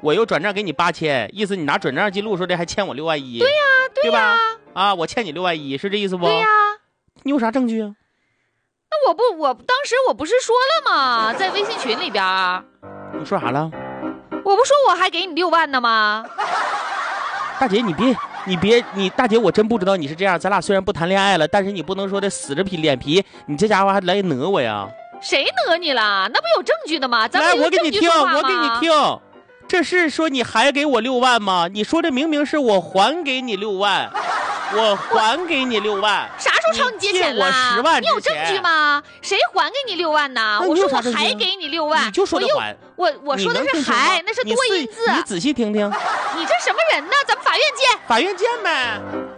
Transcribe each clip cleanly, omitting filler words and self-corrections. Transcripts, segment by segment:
我又转账给你8000，意思你拿转账记录说这还欠我6万1。 对呀， 对吧？啊，我欠你6万1，是这意思不？ 对呀。 你有啥证据啊？ 那我当时我不是说了吗？在微信群里边。 你说啥了？ 我不说我还给你6万呢吗？ 大姐，你大姐，我真不知道你是这样。咱俩虽然不谈恋爱了，但是你不能说的死着脸皮，你这家伙还来讹我呀？ 谁讹你了？那不有证据的吗？咱来， 们我给你听，这是说你还给我6万吗？你说这明明是我还给你6万，我还给你6万。 啥时候朝你借钱了？ 我10万， 你有证据吗？谁还给你6万呢？我说我还给你6万， 你就说的还。 我说的是还，那是多音字。 你仔细听听。 你这什么人呢？咱们法院见。 法院见呗。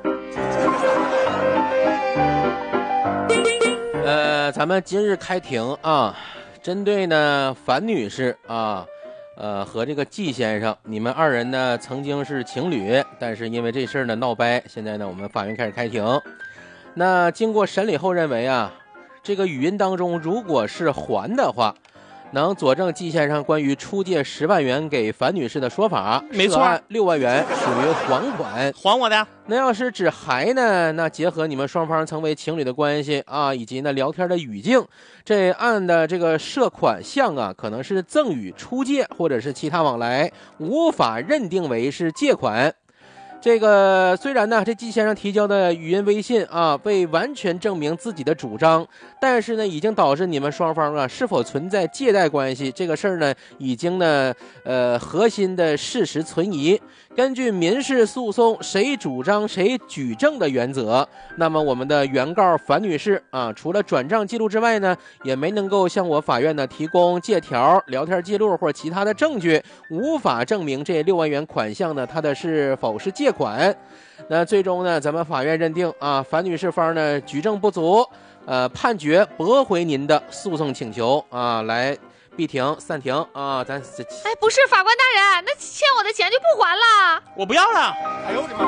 咱们今日开庭啊，针对呢樊女士啊，和这个季先生，你们2人呢曾经是情侣，但是因为这事儿呢闹掰，现在呢我们法院开始开庭。那经过审理后认为啊，这个语音当中如果是还的话，能佐证季先生关于出借10万元给樊女士的说法， 没错 ，6万元属于还款， 还我的。 那要是指还呢，那结合你们双方成为情侣的关系啊，以及呢聊天的语境，这案的这个涉款项啊，可能是赠与、出借或者是其他往来，无法认定为是借款。这个虽然呢，这季先生提交的语音微信啊，未完全证明自己的主张，但是呢，已经导致你们双方啊是否存在借贷关系这个事儿呢，已经呢，核心的事实存疑。根据民事诉讼谁主张谁举证的原则，那么我们的原告樊女士啊，除了转账记录之外呢，也没能够向我法院呢提供借条、聊天记录或其他的证据，无法证明这6万元款项呢，它的是否是借款。那最终呢，咱们法院认定啊，樊女士方呢举证不足，判决驳回您的诉讼请求啊，来闭庭散庭啊，咱哎，不是法官大人，那欠我的钱就不还了？ 我不要了。哎呦我的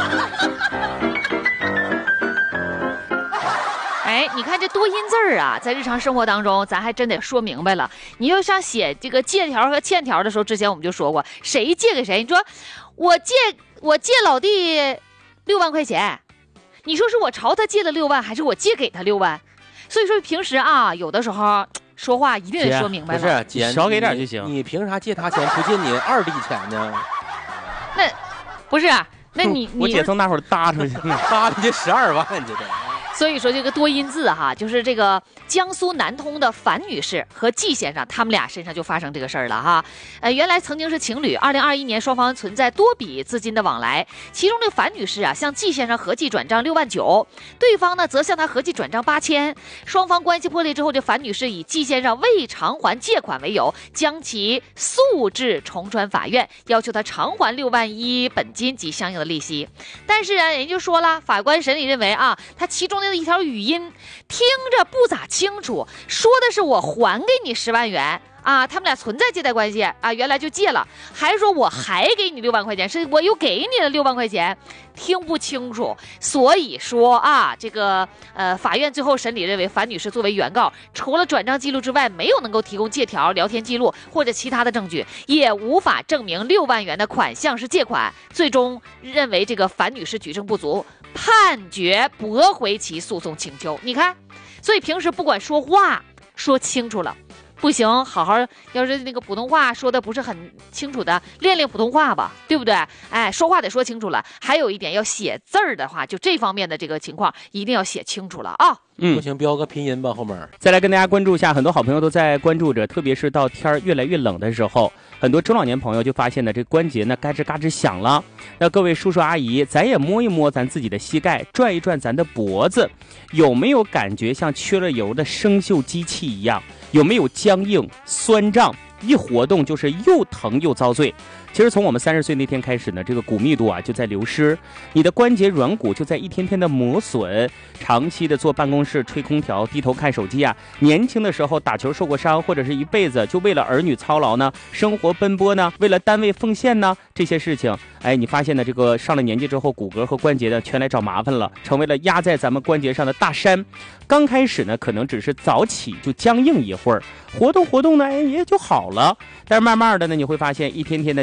妈！哎，你看这多音字儿啊，在日常生活当中，咱还真得说明白了。你要像写这个借条和欠条的时候，之前我们就说过，谁借给谁？你说我借老弟6万块钱，你说是我朝他借了6万，还是我借给他6万？所以说平时啊，有的时候说话一定得说明白了。 不是姐， 少给点就行。 你凭啥借他钱不借你2弟钱呢？ 那不是，那你我姐从那会儿搭出去了， 搭出去12万去的。 所以说这个多音字哈，就是这个江苏南通的樊女士和季先生，他们俩身上就发生这个事儿了哈。原来曾经是情侣，2021年双方存在多笔资金的往来，其中这个樊女士啊向季先生合计转账6万9，对方呢则向他合计转账8000。双方关系破裂之后，这樊女士以季先生未偿还借款为由，将其诉至崇川法院，要求他偿还6万1本金及相应的利息。但是啊，人就说了，法官审理认为啊，他其中的一条语音听着不咋清楚，说的是我还给你10万元啊，他们俩存在借贷关系啊，原来就借了，还说我还给你6万块钱，是我又给你了6万块钱，听不清楚。所以说啊，这个法院最后审理认为，樊女士作为原告，除了转账记录之外，没有能够提供借条、聊天记录或者其他的证据，也无法证明6万元的款项是借款，最终认为这个樊女士举证不足，判决驳回其诉讼请求。你看，所以平时不管说话说清楚了不行，好好要是那个普通话说的不是很清楚的，练练普通话吧，对不对？哎，说话得说清楚了。还有一点，要写字儿的话，就这方面的这个情况一定要写清楚了啊。 不行，标个拼音吧后面。 再来跟大家关注一下，很多好朋友都在关注着，特别是到天越来越冷的时候，很多中老年朋友就发现呢，这关节呢嘎吱嘎吱响了。那各位叔叔阿姨，咱也摸一摸咱自己的膝盖，转一转咱的脖子，有没有感觉像缺了油的生锈机器一样？有没有僵硬、酸胀？一活动就是又疼又遭罪。其实从我们30岁那天开始呢，这个骨密度啊就在流失，你的关节软骨就在一天天的磨损。长期的坐办公室吹空调、低头看手机啊，年轻的时候打球受过伤，或者是一辈子就为了儿女操劳呢，生活奔波呢，为了单位奉献呢，这些事情，哎，你发现呢，这个上了年纪之后，骨骼和关节呢全来找麻烦了，成为了压在咱们关节上的大山。刚开始呢，可能只是早起就僵硬一会儿，活动活动呢，哎，也就好了。但是慢慢的呢，你会发现一天天的